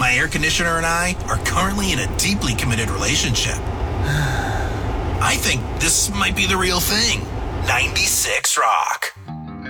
My air conditioner and I are currently in a deeply committed relationship. I think this might be the real thing. 96 Rock.